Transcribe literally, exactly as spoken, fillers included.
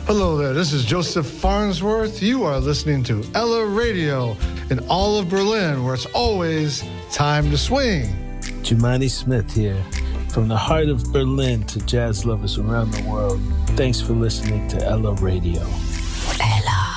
Hello there, this is Joseph Farnsworth. You are listening to Ella Radio in all of Berlin, where it's always time to swing. Jumani Smith here. From the heart of Berlin to jazz lovers around the world, thanks for listening to Ella Radio.